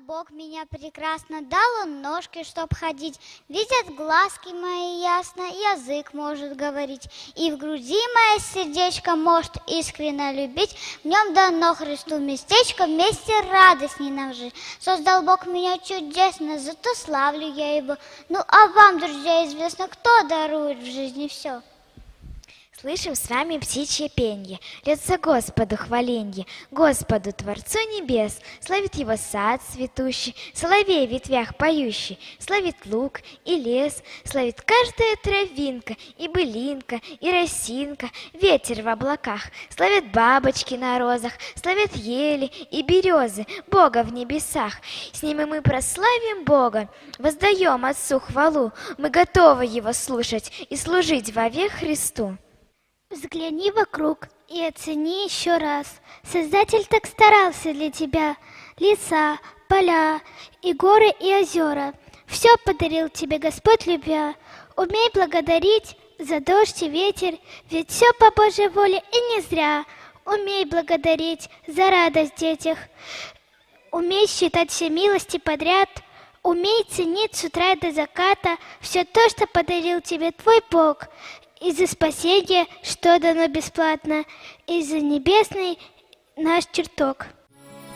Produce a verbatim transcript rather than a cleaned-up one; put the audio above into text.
Бог меня прекрасно дал, он ножки, чтоб ходить. Видят глазки мои ясно, язык может говорить. И в груди мое сердечко может искренне любить. В нем дано Христу местечко, вместе радостней нам жить. Создал Бог меня чудесно, зато славлю я его. Ну а вам, друзья, известно, кто дарует в жизни все? Слышим с вами птичье пенье, льется Господу хваленье, Господу Творцу небес, славит его сад цветущий, соловей в ветвях поющий, славит луг и лес, славит каждая травинка, и былинка, и росинка, ветер в облаках, славят бабочки на розах, славят ели и березы, Бога в небесах. С ним и мы прославим Бога, воздаем Отцу хвалу, мы готовы его слушать и служить вовек Христу. Взгляни вокруг и оцени еще раз. Создатель так старался для тебя. Леса, поля и горы и озера. Все подарил тебе Господь любя. Умей благодарить за дождь и ветер, ведь все по Божьей воле и не зря. Умей благодарить за радость в детях. Умей считать все милости подряд. Умей ценить с утра до заката все то, что подарил тебе твой Бог. Из-за спасения, что дано бесплатно, из-за небесный наш чертог.